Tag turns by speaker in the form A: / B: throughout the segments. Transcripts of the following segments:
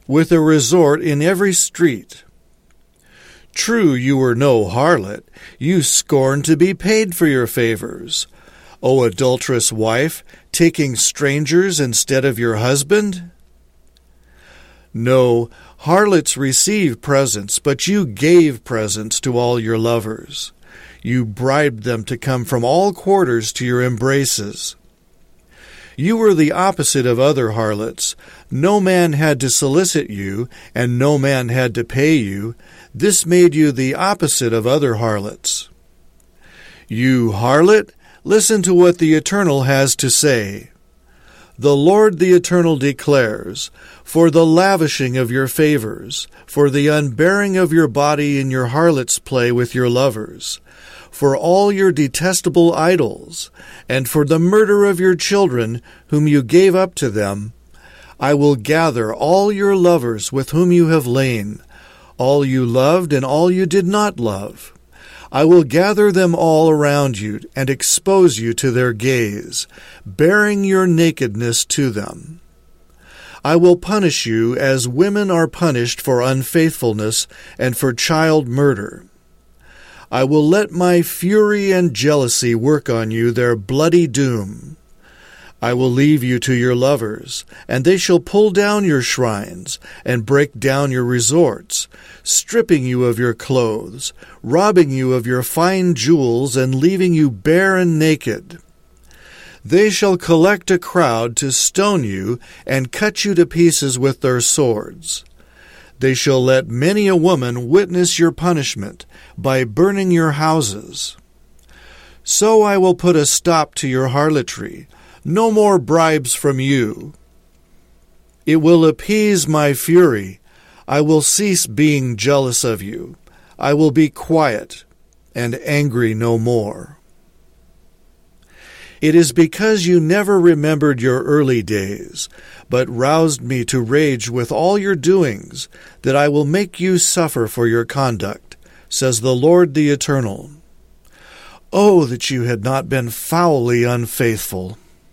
A: with a resort in every street. True, you were no harlot. You scorned to be paid for your favors. O adulterous wife, taking strangers instead of your husband? No, harlots receive presents, but you gave presents to all your lovers. You bribed them to come from all quarters to your embraces. You were the opposite of other harlots. No man had to solicit you, and no man had to pay you. This made you the opposite of other harlots. You harlot, listen to what the Eternal has to say. The Lord the Eternal declares, for the lavishing of your favors, for the unbearing of your body in your harlot's play with your lovers, for all your detestable idols, and for the murder of your children whom you gave up to them, I will gather all your lovers with whom you have lain, all you loved and all you did not love. I will gather them all around you and expose you to their gaze, bearing your nakedness to them. I will punish you as women are punished for unfaithfulness and for child murder. I will let my fury and jealousy work on you their bloody doom. I will leave you to your lovers, and they shall pull down your shrines and break down your resorts, stripping you of your clothes, robbing you of your fine jewels, and leaving you bare and naked. They shall collect a crowd to stone you and cut you to pieces with their swords. They shall let many a woman witness your punishment by burning your houses. So I will put a stop to your harlotry. No more bribes from you. It will appease my fury. I will cease being jealous of you. I will be quiet and angry no more. It is because you never remembered your early days, but roused me to rage with all your doings, that I will make you suffer for your conduct, says the Lord the Eternal. Oh, that you had not been foully unfaithful!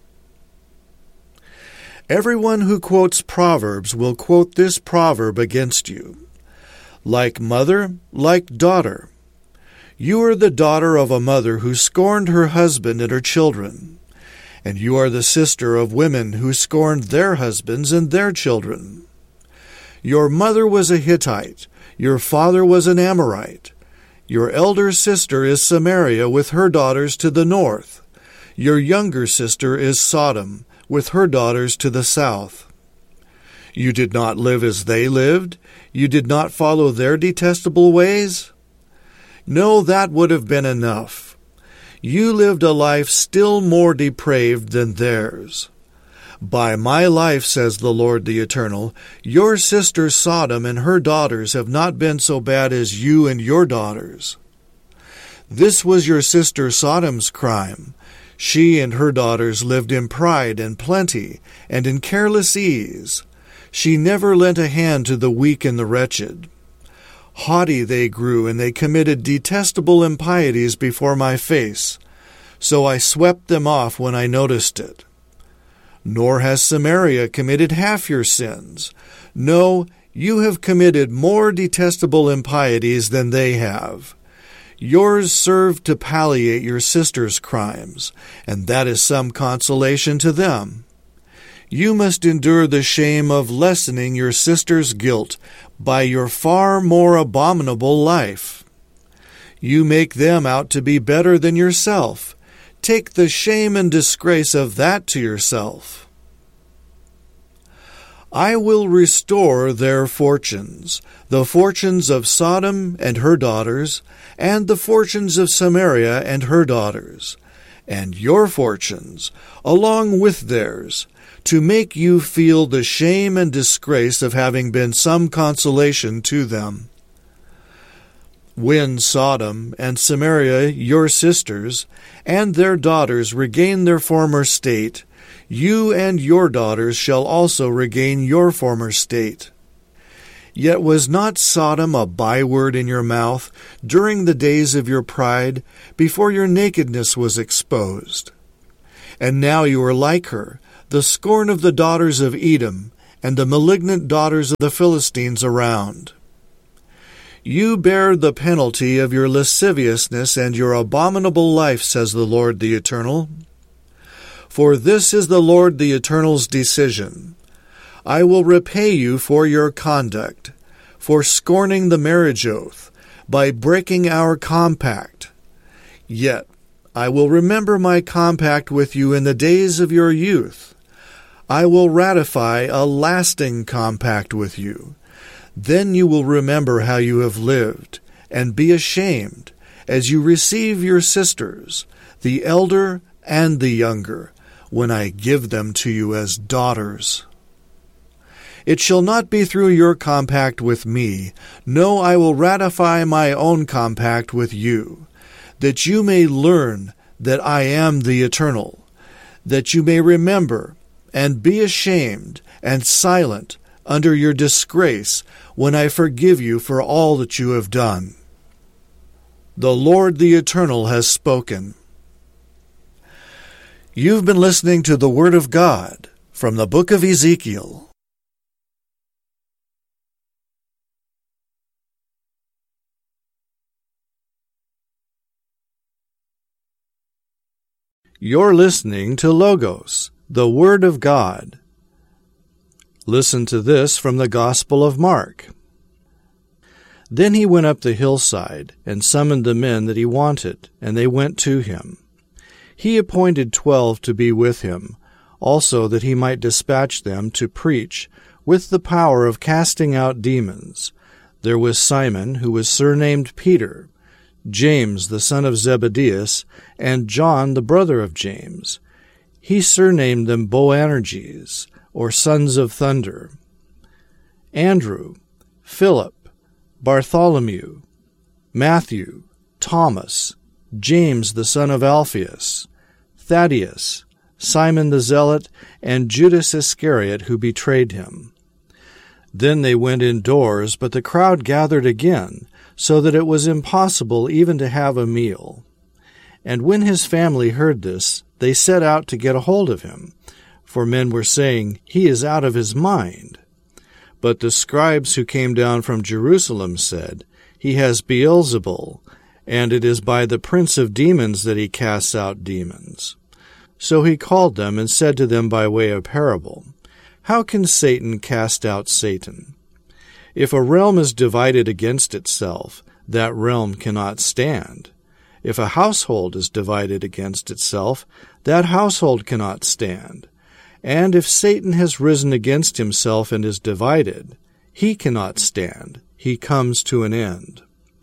A: Everyone who quotes Proverbs will quote this proverb against you. Like mother, like daughter. You are the daughter of a mother who scorned her husband and her children, and you are the sister of women who scorned their husbands and their children. Your mother was a Hittite, your father was an Amorite. Your elder sister is Samaria with her daughters to the north. Your younger sister is Sodom, with her daughters to the south. You did not live as they lived? You did not follow their detestable ways? No, that would have been enough. You lived a life still more depraved than theirs. By my life, says the Lord the Eternal, your sister Sodom and her daughters have not been so bad as you and your daughters. This was your sister Sodom's crime. She and her daughters lived in pride and plenty, and in careless ease. She never lent a hand to the weak and the wretched. Haughty they grew, and they committed detestable impieties before my face. So I swept them off when I noticed it. Nor has Samaria committed half your sins. No, you have committed more detestable impieties than they have. Yours served to palliate your sister's crimes, and that is some consolation to them. You must endure the shame of lessening your sister's guilt by your far more abominable life. You make them out to be better than yourself. Take the shame and disgrace of that to yourself. I will restore their fortunes, the fortunes of Sodom and her daughters, and the fortunes of Samaria and her daughters, and your fortunes, along with theirs, to make you feel the shame and disgrace of having been some consolation to them. When Sodom and Samaria, your sisters, and their daughters regain their former state, you and your daughters shall also regain your former state. Yet was not Sodom a byword in your mouth during the days of your pride, before your nakedness was exposed? And now you are like her, the scorn of the daughters of Edom, and the malignant daughters of the Philistines around. You bear the penalty of your lasciviousness and your abominable life, says the Lord the Eternal. For this is the Lord the Eternal's decision. I will repay you for your conduct, for scorning the marriage oath, by breaking our compact. Yet I will remember my compact with you in the days of your youth. I will ratify a lasting compact with you. Then you will remember how you have lived, and be ashamed, as you receive your sisters, the elder and the younger, when I give them to you as daughters. It shall not be through your compact with me. No, I will ratify my own compact with you, that you may learn that I am the Eternal, that you may remember and be ashamed and silent under your disgrace when I forgive you for all that you have done. The Lord the Eternal has spoken. You've been listening to the Word of God from the book of Ezekiel. You're listening to Logos, the Word of God. Listen to this from the Gospel of Mark. Then he went up the hillside and summoned the men that he wanted, and they went to him. He appointed 12 to be with him, also that he might dispatch them to preach with the power of casting out demons. There was Simon, who was surnamed Peter, James the son of Zebedee, and John the brother of James. He surnamed them Boanerges, or sons of thunder. Andrew, Philip, Bartholomew, Matthew, Thomas, James the son of Alphaeus, Thaddeus, Simon the Zealot, and Judas Iscariot, who betrayed him. Then they went indoors, but the crowd gathered again, so that it was impossible even to have a meal. And when his family heard this, they set out to get a hold of him, for men were saying, "He is out of his mind." But the scribes who came down from Jerusalem said, "He has Beelzebul, and it is by the prince of demons that he casts out demons." So he called them and said to them by way of parable, "How can Satan cast out Satan? If a realm is divided against itself, that realm cannot stand. If a household is divided against itself, that household cannot stand. And if Satan has risen against himself and is divided, he cannot stand. He comes to an end.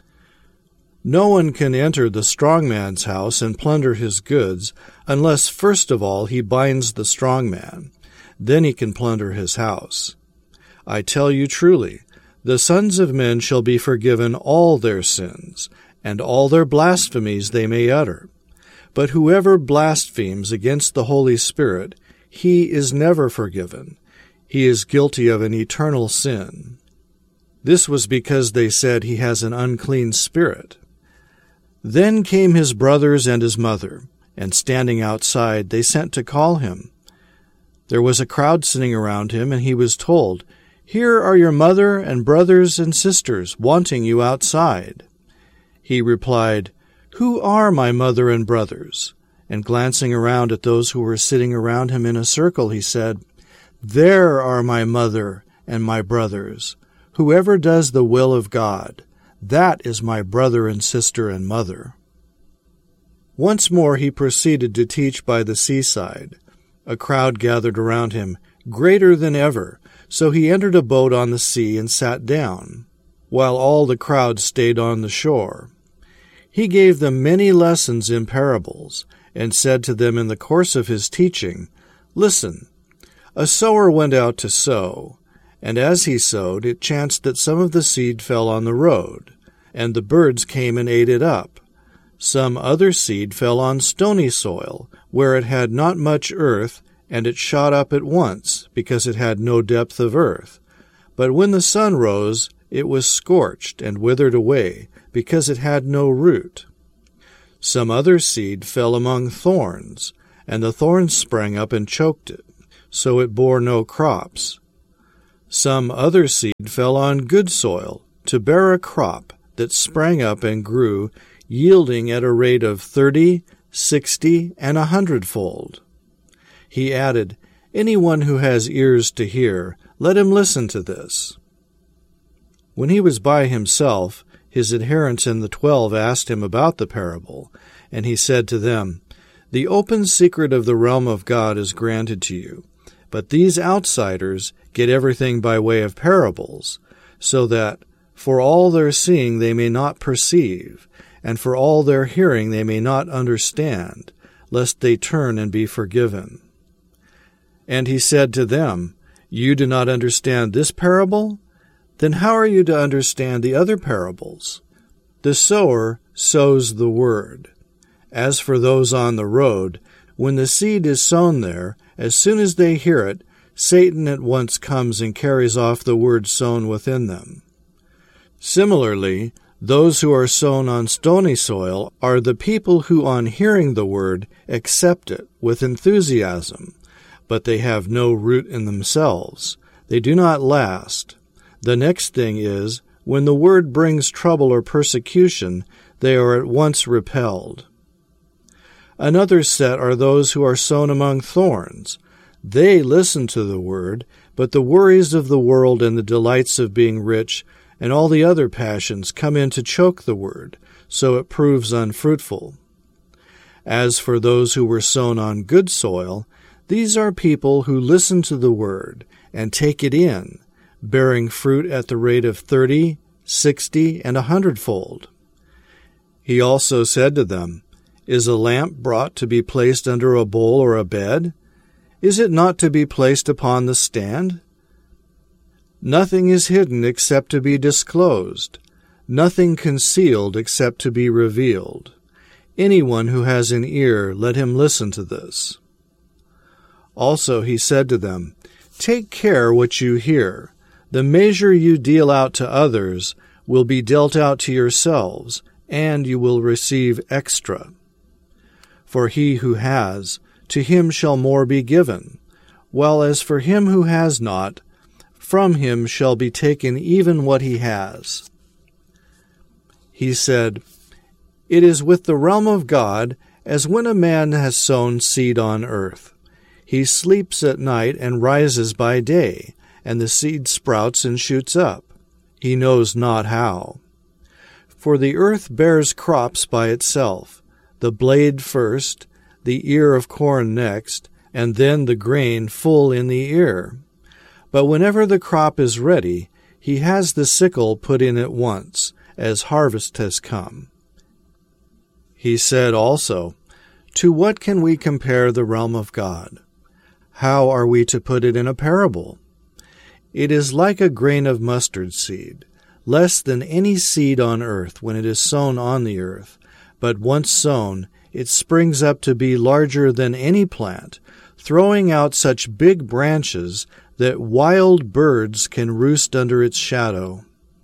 A: No one can enter the strong man's house and plunder his goods unless first of all he binds the strong man. Then he can plunder his house. I tell you truly, the sons of men shall be forgiven all their sins, and all their blasphemies they may utter. But whoever blasphemes against the Holy Spirit, he is never forgiven. He is guilty of an eternal sin. This was because they said he has an unclean spirit. Then came his brothers and his mother, and standing outside, they sent to call him. There was a crowd sitting around him, and he was told, "Here are your mother and brothers and sisters wanting you outside." He replied, "Who are my mother and brothers?" And glancing around at those who were sitting around him in a circle, he said, "There are my mother and my brothers. Whoever does the will of God, that is my brother and sister and mother." Once more he proceeded to teach by the seaside. A crowd gathered around him, greater than ever, so he entered a boat on the sea and sat down, while all the crowd stayed on the shore. He gave them many lessons in parables, and said to them in the course of his teaching, "Listen, a sower went out to sow, and as he sowed, it chanced that some of the seed fell on the road, and the birds came and ate it up. Some other seed fell on stony soil, where it had not much earth, and it shot up at once, because it had no depth of earth. But when the sun rose, it was scorched and withered away, because it had no root. Some other seed fell among thorns, and the thorns sprang up and choked it, so it bore no crops. Some other seed fell on good soil, to bear a crop that sprang up and grew, yielding at a rate of 30, 60, and 100-fold. He added, Anyone who has ears to hear, let him listen to this. When he was by himself, his adherents in the 12 asked him about the parable, and he said to them, The open secret of the realm of God is granted to you, but these outsiders get everything by way of parables, so that for all their seeing they may not perceive, and for all their hearing they may not understand, lest they turn and be forgiven. And he said to them, You do not understand this parable? Then how are you to understand the other parables? The sower sows the word. As for those on the road, when the seed is sown there, as soon as they hear it, Satan at once comes and carries off the word sown within them. Similarly, those who are sown on stony soil are the people who, on hearing the word, accept it with enthusiasm, but they have no root in themselves. They do not last. The next thing is, when the word brings trouble or persecution, they are at once repelled. Another set are those who are sown among thorns. They listen to the word, but the worries of the world and the delights of being rich and all the other passions come in to choke the word, so it proves unfruitful. As for those who were sown on good soil, these are people who listen to the word and take it in, bearing fruit at the rate of 30, 60, and 100-fold. He also said to them, Is a lamp brought to be placed under a bowl or a bed? Is it not to be placed upon the stand? Nothing is hidden except to be disclosed, nothing concealed except to be revealed. Anyone who has an ear, let him listen to this. Also he said to them, Take care what you hear. The measure you deal out to others will be dealt out to yourselves, and you will receive extra. For he who has, to him shall more be given, while as for him who has not, from him shall be taken even what he has. He said, It is with the realm of God as when a man has sown seed on earth. He sleeps at night and rises by day, and the seed sprouts and shoots up. He knows not how. For the earth bears crops by itself, the blade first, the ear of corn next, and then the grain full in the ear. But whenever the crop is ready, he has the sickle put in at once, as harvest has come. He said also, To what can we compare the realm of God? How are we to put it in a parable? It is like a grain of mustard seed, less than any seed on earth when it is sown on the earth, but once sown, it springs up to be larger than any plant, throwing out such big branches that wild birds can roost under its shadow.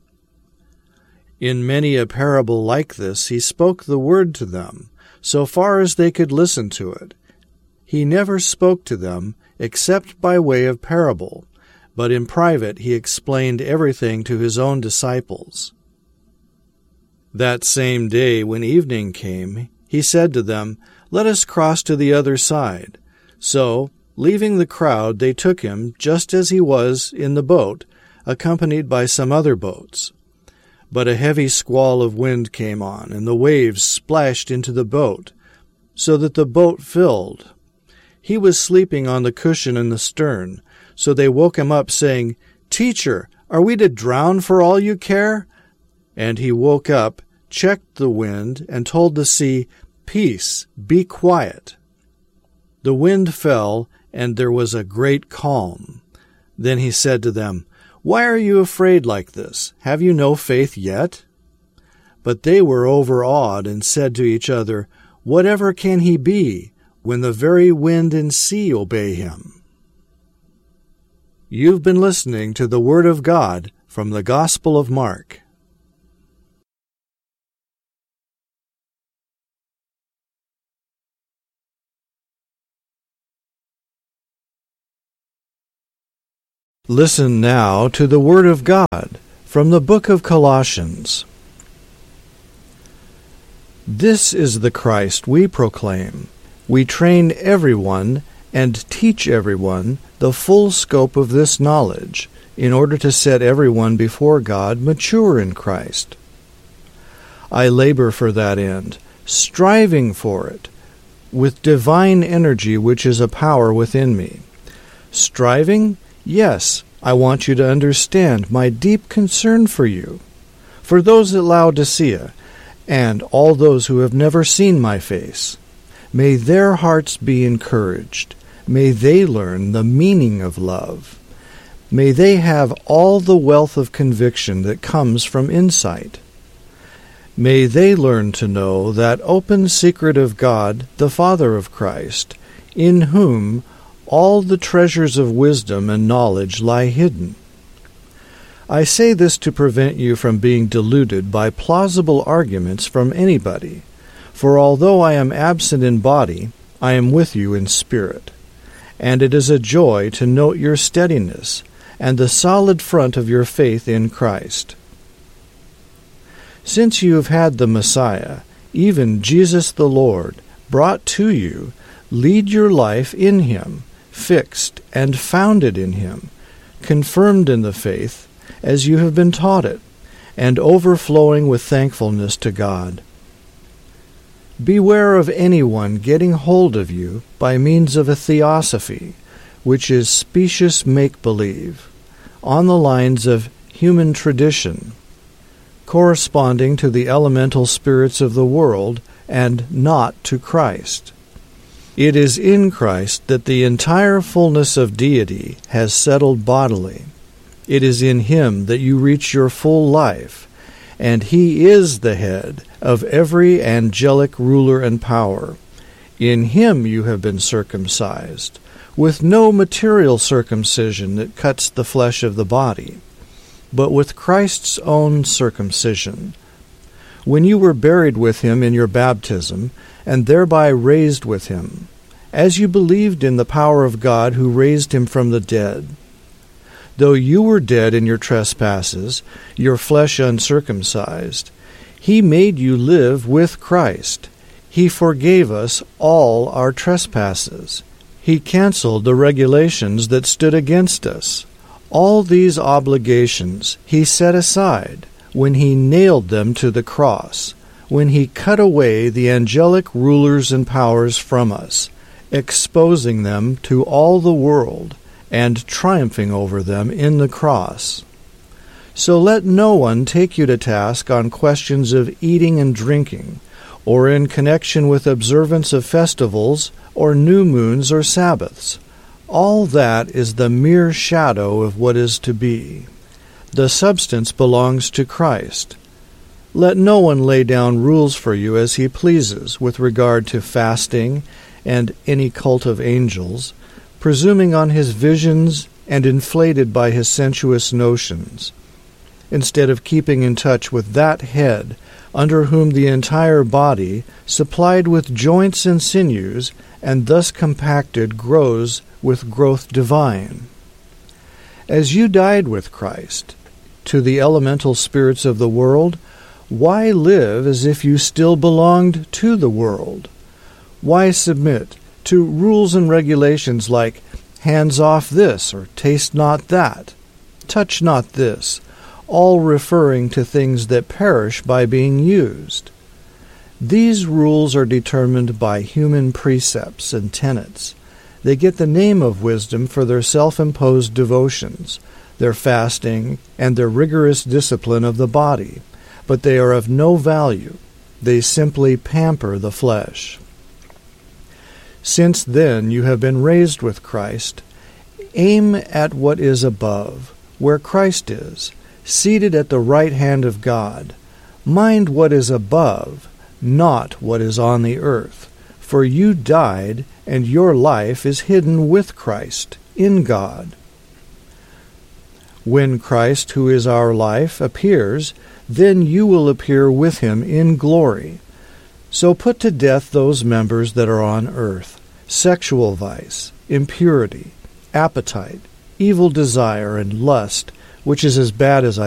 A: In many a parable like this he spoke the word to them, so far as they could listen to it. He never spoke to them except by way of parable, but in private he explained everything to his own disciples. That same day, when evening came, he said to them, Let us cross to the other side. So, leaving the crowd, they took him, just as he was, in the boat, accompanied by some other boats. But a heavy squall of wind came on, and the waves splashed into the boat, so that the boat filled. He was sleeping on the cushion in the stern, so they woke him up, saying, Teacher, are we to drown for all you care? And he woke up, checked the wind, and told the sea, Peace, be quiet. The wind fell, and there was a great calm. Then he said to them, Why are you afraid like this? Have you no faith yet? But they were overawed and said to each other, Whatever can he be, when the very wind and sea obey him? You've been listening to the Word of God from the Gospel of Mark. Listen now to the Word of God from the book of Colossians. This is the Christ we proclaim. We train everyone and teach everyone the full scope of this knowledge, in order to set everyone before God mature in Christ. I labor for that end, striving for it, with divine energy which is a power within me. Striving? Yes, I want you to understand my deep concern for you, for those at Laodicea, and all those who have never seen my face. May their hearts be encouraged. May they learn the meaning of love. May they have all the wealth of conviction that comes from insight. May they learn to know that open secret of God, the Father of Christ, in whom all the treasures of wisdom and knowledge lie hidden. I say this to prevent you from being deluded by plausible arguments from anybody, for although I am absent in body, I am with you in spirit. And it is a joy to note your steadiness and the solid front of your faith in Christ. Since you have had the Messiah, even Jesus the Lord, brought to you, lead your life in Him, fixed and founded in Him, confirmed in the faith, as you have been taught it, and overflowing with thankfulness to God. Beware of anyone getting hold of you by means of a theosophy, which is specious make-believe, on the lines of human tradition, corresponding to the elemental spirits of the world and not to Christ. It is in Christ that the entire fullness of deity has settled bodily. It is in Him that you reach your full life, and He is the head of every angelic ruler and power. In Him you have been circumcised, with no material circumcision that cuts the flesh of the body, but with Christ's own circumcision. When you were buried with Him in your baptism, and thereby raised with Him, as you believed in the power of God who raised Him from the dead. Though you were dead in your trespasses, your flesh uncircumcised, He made you live with Christ. He forgave us all our trespasses. He canceled the regulations that stood against us. All these obligations He set aside when He nailed them to the cross, when He cut away the angelic rulers and powers from us, exposing them to all the world, and triumphing over them in the cross. So let no one take you to task on questions of eating and drinking, or in connection with observance of festivals, or new moons or Sabbaths. All that is the mere shadow of what is to be. The substance belongs to Christ. Let no one lay down rules for you as he pleases with regard to fasting and any cult of angels, presuming on his visions and inflated by his sensuous notions, instead of keeping in touch with that head, under whom the entire body, supplied with joints and sinews, and thus compacted, grows with growth divine. As you died with Christ to the elemental spirits of the world, why live as if you still belonged to the world? Why submit to rules and regulations like hands off this or taste not that, touch not this, all referring to things that perish by being used? These rules are determined by human precepts and tenets. They get the name of wisdom for their self-imposed devotions, their fasting, and their rigorous discipline of the body, but they are of no value. They simply pamper the flesh. Since then you have been raised with Christ, aim at what is above, where Christ is, seated at the right hand of God. Mind what is above, not what is on the earth. For you died, and your life is hidden with Christ in God. When Christ, who is our life, appears, then you will appear with Him in glory. So put to death those members that are on earth: sexual vice, impurity, appetite, evil desire and lust, which is as bad as